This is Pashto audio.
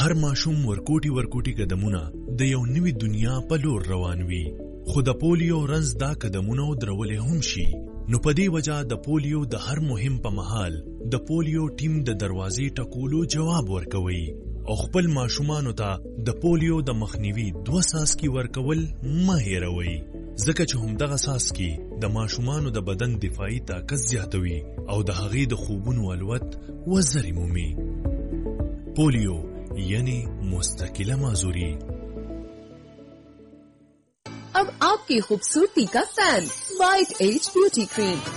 هر ماشوم ورکوټي قدمونه د یو نوي دنیا په لور روان وي، خو د پولیو رنځ دا قدمونه درولې هم شي. نو په دې وجه د پولیو د هر مهم په مهال د پولیو ټیم د دروازې ټکولو جواب ورکوي او خپل ماشومانو ته د پولیو د مخنیوي 2 څاڅکي ورکول مه هېروئ، ځکه چې همدغه څاڅکي د ماشومانو د بدن دفاعي طاقت زیاتوي او د هغې د خوبونو الوت وزرې مومي. پولیو یعنی مستقله معذوری. अब आपकी खूबसूरती का fan white as beauty cream